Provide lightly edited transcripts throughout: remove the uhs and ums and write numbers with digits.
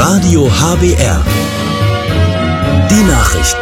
Radio HBR. Die Nachrichten.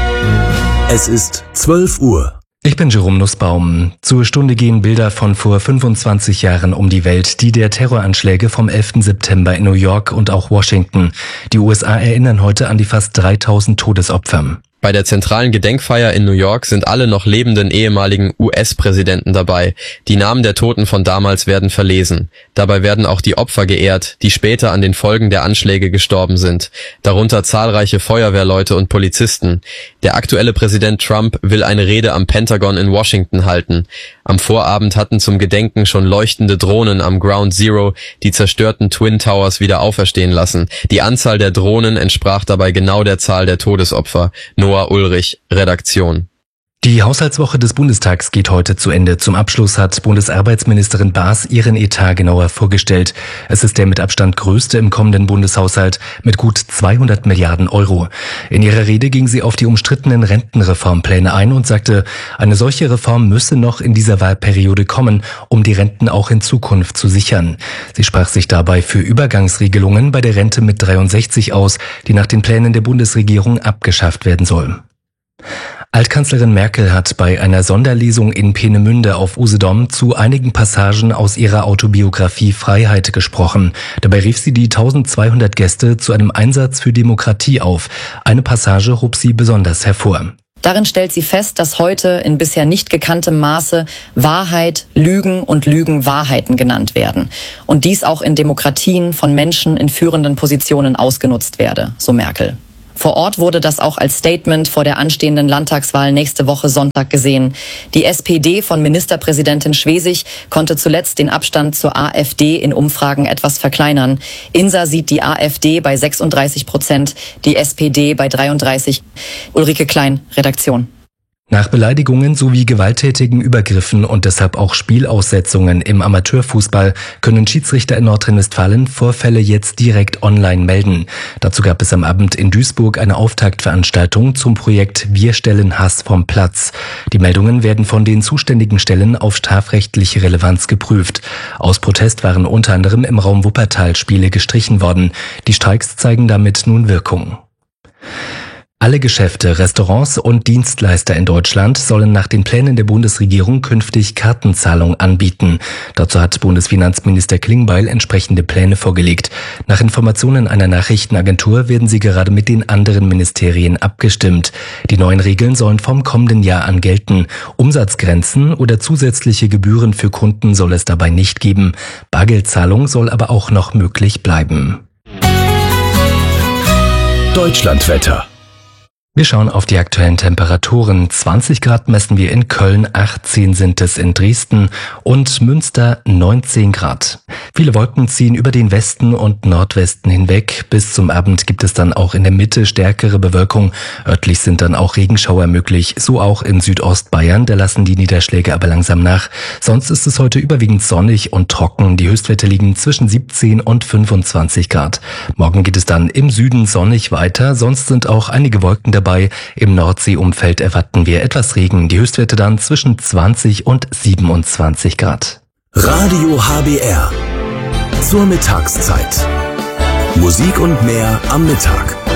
Es ist 12 Uhr. Ich bin Jerome Nussbaum. Zur Stunde gehen Bilder von vor 25 Jahren um die Welt, die der Terroranschläge vom 11. September in New York und auch Washington. Die USA erinnern heute an die fast 3000 Todesopfer. Bei der zentralen Gedenkfeier in New York sind alle noch lebenden ehemaligen US-Präsidenten dabei. Die Namen der Toten von damals werden verlesen. Dabei werden auch die Opfer geehrt, die später an den Folgen der Anschläge gestorben sind. Darunter zahlreiche Feuerwehrleute und Polizisten. Der aktuelle Präsident Trump will eine Rede am Pentagon in Washington halten. Am Vorabend hatten zum Gedenken schon leuchtende Drohnen am Ground Zero die zerstörten Twin Towers wieder auferstehen lassen. Die Anzahl der Drohnen entsprach dabei genau der Zahl der Todesopfer. Noah Ulrich, Redaktion. Die Haushaltswoche des Bundestags geht heute zu Ende. Zum Abschluss hat Bundesarbeitsministerin Baas ihren Etat genauer vorgestellt. Es ist der mit Abstand größte im kommenden Bundeshaushalt mit gut 200 Milliarden Euro. In ihrer Rede ging sie auf die umstrittenen Rentenreformpläne ein und sagte, eine solche Reform müsse noch in dieser Wahlperiode kommen, um die Renten auch in Zukunft zu sichern. Sie sprach sich dabei für Übergangsregelungen bei der Rente mit 63 aus, die nach den Plänen der Bundesregierung abgeschafft werden soll. Altkanzlerin Merkel hat bei einer Sonderlesung in Peenemünde auf Usedom zu einigen Passagen aus ihrer Autobiografie Freiheit gesprochen. Dabei rief sie die 1200 Gäste zu einem Einsatz für Demokratie auf. Eine Passage hob sie besonders hervor. Darin stellt sie fest, dass heute in bisher nicht gekanntem Maße Wahrheit, Lügen und Lügenwahrheiten genannt werden. Und dies auch in Demokratien von Menschen in führenden Positionen ausgenutzt werde, so Merkel. Vor Ort wurde das auch als Statement vor der anstehenden Landtagswahl nächste Woche Sonntag gesehen. Die SPD von Ministerpräsidentin Schwesig konnte zuletzt den Abstand zur AfD in Umfragen etwas verkleinern. INSA sieht die AfD bei 36%, die SPD bei 33%. Ulrike Klein, Redaktion. Nach Beleidigungen sowie gewalttätigen Übergriffen und deshalb auch Spielaussetzungen im Amateurfußball können Schiedsrichter in Nordrhein-Westfalen Vorfälle jetzt direkt online melden. Dazu gab es am Abend in Duisburg eine Auftaktveranstaltung zum Projekt Wir stellen Hass vom Platz. Die Meldungen werden von den zuständigen Stellen auf strafrechtliche Relevanz geprüft. Aus Protest waren unter anderem im Raum Wuppertal Spiele gestrichen worden. Die Streiks zeigen damit nun Wirkung. Alle Geschäfte, Restaurants und Dienstleister in Deutschland sollen nach den Plänen der Bundesregierung künftig Kartenzahlung anbieten. Dazu hat Bundesfinanzminister Klingbeil entsprechende Pläne vorgelegt. Nach Informationen einer Nachrichtenagentur werden sie gerade mit den anderen Ministerien abgestimmt. Die neuen Regeln sollen vom kommenden Jahr an gelten. Umsatzgrenzen oder zusätzliche Gebühren für Kunden soll es dabei nicht geben. Bargeldzahlung soll aber auch noch möglich bleiben. Deutschlandwetter. Wir schauen auf die aktuellen Temperaturen. 20 Grad messen wir in Köln, 18 sind es in Dresden und Münster 19 Grad. Viele Wolken ziehen über den Westen und Nordwesten hinweg. Bis zum Abend gibt es dann auch in der Mitte stärkere Bewölkung. Örtlich sind dann auch Regenschauer möglich, so auch in Südostbayern. Da lassen die Niederschläge aber langsam nach. Sonst ist es heute überwiegend sonnig und trocken. Die Höchstwerte liegen zwischen 17 und 25 Grad. Morgen geht es dann im Süden sonnig weiter. Sonst sind auch einige Wolken dabei. Im Nordseeumfeld erwarten wir etwas Regen. Die Höchstwerte dann zwischen 20 und 27 Grad. Radio HBR. Zur Mittagszeit. Musik und mehr am Mittag.